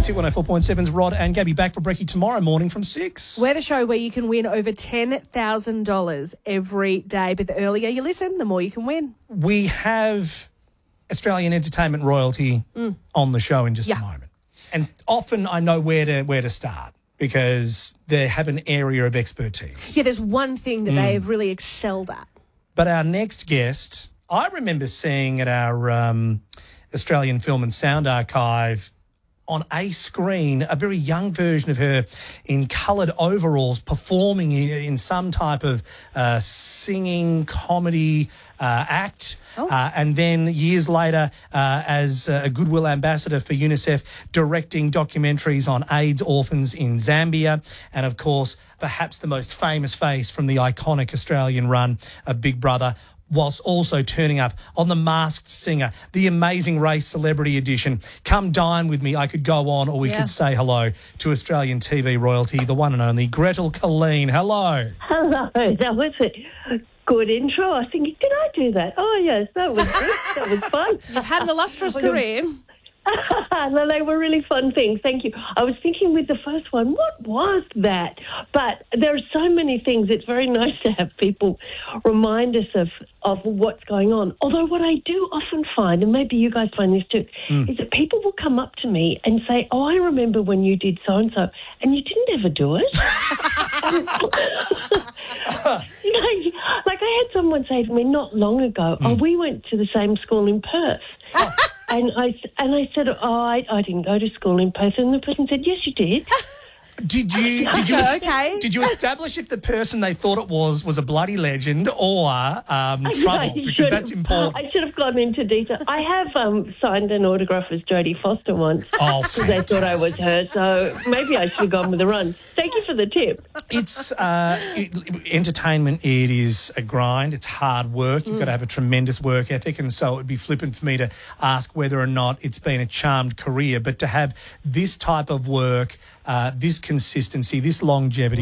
Hit 104.7's Rod and Gabby back for brekkie tomorrow morning from 6. We're the show where you can win over $10,000 every day. But the earlier you listen, the more you can win. We have Australian entertainment royalty on the show in just a moment. And often I know where to start because they have an area of expertise. Yeah, there's one thing that they have really excelled at. But our next guest, I remember seeing at our Australian Film and Sound Archive on a screen a very young version of her in coloured overalls performing in some type of singing comedy act. And then years later as a Goodwill ambassador for UNICEF, directing documentaries on AIDS orphans in Zambia. And, of course, perhaps the most famous face from the iconic Australian run of Big Brother, whilst also turning up on The Masked Singer, the Amazing Race Celebrity Edition. Come dine with me. I could go on, or we could say hello to Australian TV royalty, the one and only Gretel Killeen. Hello. Hello. That was a good intro. I was thinking, did I do that? Oh, yes, that was good. That was fun. You've had an illustrious career. No, they were really fun things. Thank you. I was thinking with the first one, what was that? But there are so many things. It's very nice to have people remind us of what's going on. Although what I do often find, and maybe you guys find this too, is that people will come up to me and say, oh, I remember when you did so-and-so, and you didn't ever do it. You know, like I had someone say to me not long ago, oh, we went to the same school in Perth. And I said, oh, I didn't go to school in Perth. And the person said, yes, you did. Did you establish if the person they thought it was a bloody legend or trouble? Because that's important. I should have gone into detail. I have signed an autograph as Jodie Foster once. Oh, because they thought I was her. So maybe I should have gone with a run. Thank you for the tip. It's entertainment. It is a grind. It's hard work. You've got to have a tremendous work ethic. And so it would be flippant for me to ask whether or not it's been a charmed career. But to have this type of work, this consistency, this longevity,